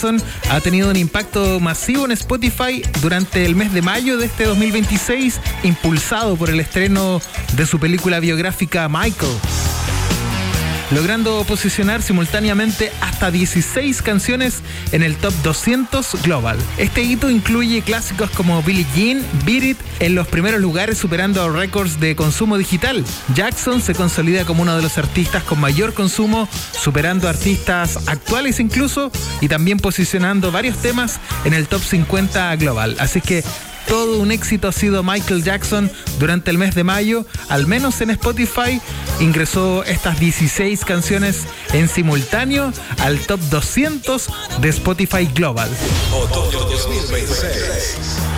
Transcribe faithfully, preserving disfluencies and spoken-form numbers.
Jackson ha tenido un impacto masivo en Spotify durante el mes de mayo de este dos mil veintiséis, impulsado por el estreno de su película biográfica Michael, logrando posicionar simultáneamente hasta dieciséis canciones en el top doscientos global. Este hito incluye clásicos como Billie Jean, Beat It en los primeros lugares, superando récords de consumo digital. Jackson se consolida como uno de los artistas con mayor consumo, superando artistas actuales incluso, y también posicionando varios temas en el top cincuenta global. Así que todo un éxito ha sido Michael Jackson durante el mes de mayo. Al menos en Spotify ingresó estas dieciséis canciones en simultáneo al top doscientos de Spotify Global. Otoño dos mil veintiséis.